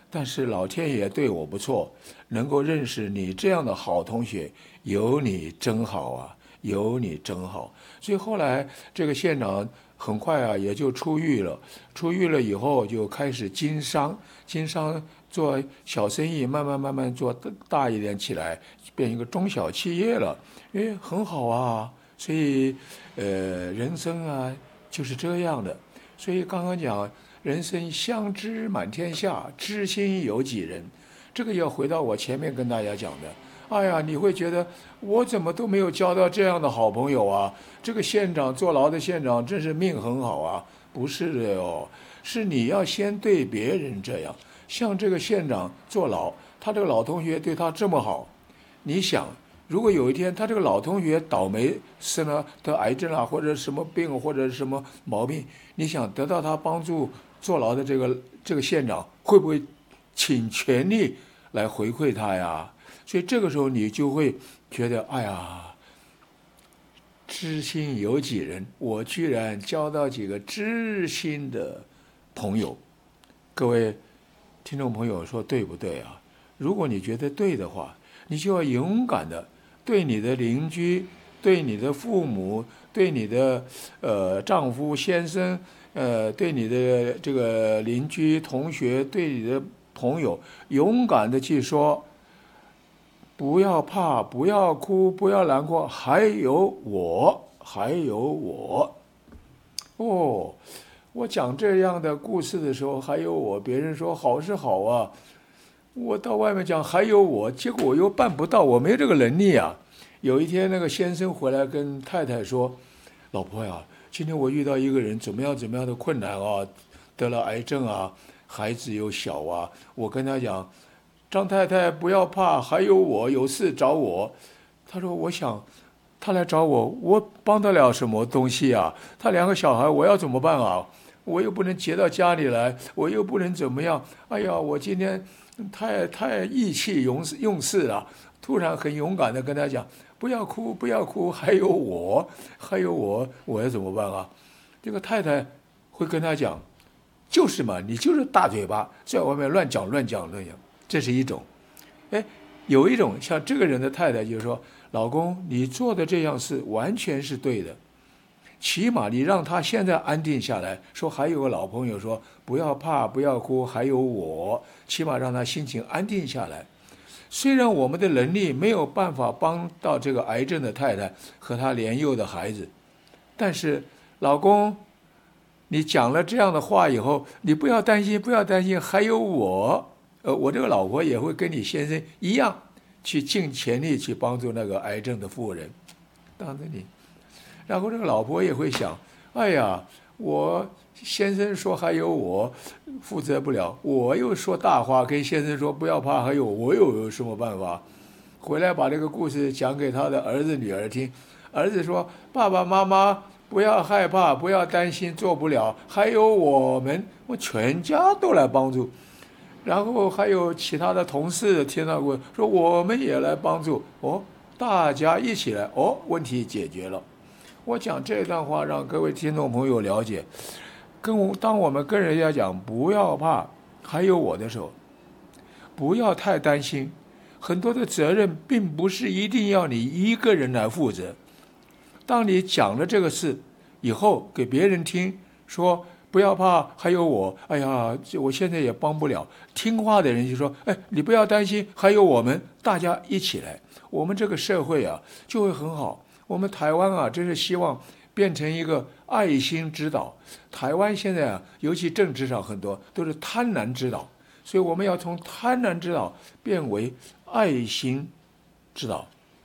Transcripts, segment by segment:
但是老天爷对我不错，能够认识你这样的好同学，有你真好啊，有你真好。所以后来这个县长很快啊也就出狱了，出狱了以后就开始经商，经商做小生意，慢慢做大一点起来，变一个中小企业了，哎，很好啊。所以人生啊就是这样的。所以刚刚讲人生相知满天下，知心有几人，这个要回到我前面跟大家讲的。哎呀，你会觉得我怎么都没有交到这样的好朋友啊？这个县长坐牢的县长真是命很好啊？不是的哟，是你要先对别人这样。像这个县长坐牢，他这个老同学对他这么好，你想，如果有一天他这个老同学倒霉生了得癌症啊，或者什么病或者什么毛病，你想得到他帮助坐牢的这个县长会不会倾全力来回馈他呀？所以这个时候你就会觉得，哎呀，知心有几人？我居然交到几个知心的朋友。各位听众朋友说对不对啊？如果你觉得对的话，你就要勇敢的对你的邻居、对你的父母、对你的丈夫、先生，对你的这个邻居、同学、对你的朋友，勇敢的去说，不要怕，不要哭，不要难过，还有我，还有我。哦，我讲这样的故事的时候，还有我，别人说好是好啊，我到外面讲还有我，结果我又办不到，我没有这个能力啊。有一天，那个先生回来跟太太说：“老婆呀，今天我遇到一个人，怎么样怎么样的困难啊，得了癌症啊，孩子又小啊。我跟他讲，张太太不要怕，还有我，有事找我。”他说：“我想，他来找我，我帮得了什么东西啊？他两个小孩，我要怎么办啊？我又不能接到家里来，我又不能怎么样。哎呀，我今天太意气用事了。”突然很勇敢的跟他讲：“不要哭，不要哭，还有我，还有我，我要怎么办啊？”这个太太会跟他讲：“就是嘛，你就是大嘴巴，在外面乱讲。”这是一种。哎，有一种像这个人的太太就是说：“老公，你做的这样事完全是对的，起码你让他现在安定下来。说还有个老朋友说不要怕，不要哭，还有我，起码让他心情安定下来。虽然我们的能力没有办法帮到这个癌症的太太和她年幼的孩子，但是老公，你讲了这样的话以后，你不要担心，不要担心，还有我，我这个老婆也会跟你先生一样，去尽全力去帮助那个癌症的妇人，当着你。然后这个老婆也会想，哎呀，我先生说还有我负责不了，我又说大话跟先生说不要怕，还有我有什么办法？回来把这个故事讲给他的儿子女儿听，儿子说爸爸妈妈不要害怕，不要担心做不了，还有我们，我全家都来帮助。然后还有其他的同事听到过说我们也来帮助，哦，大家一起来，哦，问题解决了。我讲这段话让各位听众朋友了解，当我们跟人家讲不要怕，还有我的时候，不要太担心，很多的责任并不是一定要你一个人来负责。当你讲了这个事以后，给别人听，说不要怕，还有我，哎呀，我现在也帮不了。听话的人就说，哎，你不要担心，还有我们，大家一起来，我们这个社会啊就会很好。我们台湾啊，真是希望变成一个爱心之岛。台湾现在啊，尤其政治上很多都是贪婪之岛，所以我们要从贪婪之岛变为爱心之岛。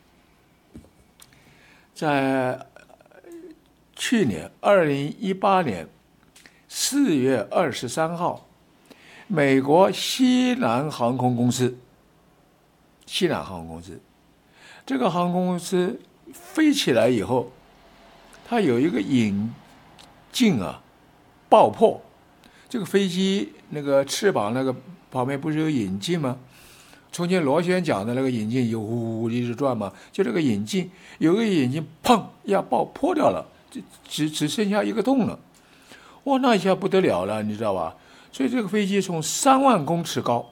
在去年2018年4月23号，美国西南航空公司，这个航空公司飞起来以后，它有一个引擎啊爆破，这个飞机那个翅膀那个旁边不是有引擎吗？从前螺旋桨的那个引擎有呼一直转嘛，就这个引擎有个引擎砰一下爆破掉了，只剩下一个洞了。哇，那一下不得了了，你知道吧？所以这个飞机从3万公尺高